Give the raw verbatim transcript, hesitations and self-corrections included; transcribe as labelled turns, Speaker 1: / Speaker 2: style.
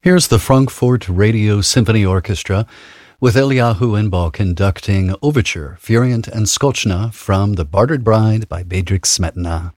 Speaker 1: Here's the Frankfurt Radio Symphony Orchestra with Eliyahu Inbal conducting Overture, Furient and Skochna from The Bartered Bride by Bedřich Smetana.